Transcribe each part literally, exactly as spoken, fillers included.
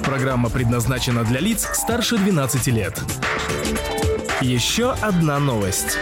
Программа предназначена для лиц старше двенадцати лет. Еще одна новость.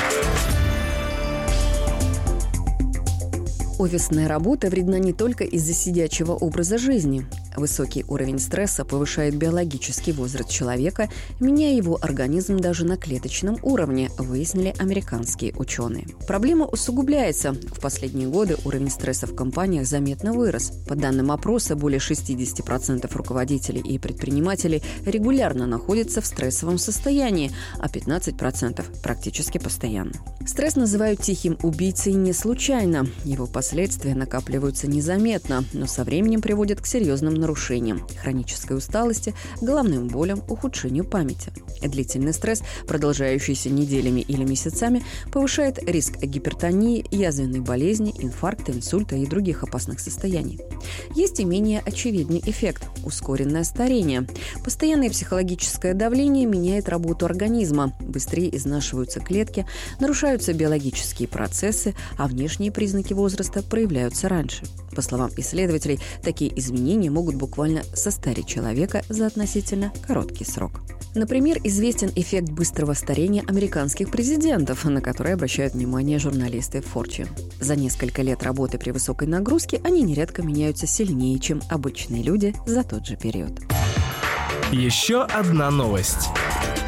Офисная работа вредна не только из-за сидячего образа жизни. Высокий уровень стресса повышает биологический возраст человека, меняя его организм даже на клеточном уровне, выяснили американские ученые. Проблема усугубляется. В последние годы уровень стресса в компаниях заметно вырос. По данным опроса, более шестьдесят процентов руководителей и предпринимателей регулярно находятся в стрессовом состоянии, а пятнадцать процентов практически постоянно. Стресс называют тихим убийцей не случайно. Его последствия накапливаются незаметно, но со временем приводят к серьезным нарушениям, хронической усталости, головным болям, ухудшению памяти. Длительный стресс, продолжающийся неделями или месяцами, повышает риск гипертонии, язвенной болезни, инфаркта, инсульта и других опасных состояний. Есть и менее очевидный эффект – ускоренное старение. Постоянное психологическое давление меняет работу организма, быстрее изнашиваются клетки, нарушаются биологические процессы, а внешние признаки возраста проявляются раньше. По словам исследователей, такие изменения могут буквально состарить человека за относительно короткий срок. Например, известен эффект быстрого старения американских президентов, на который обращают внимание журналисты Fortune. За несколько лет работы при высокой нагрузке они нередко меняются сильнее, чем обычные люди за тот же период. Еще одна новость.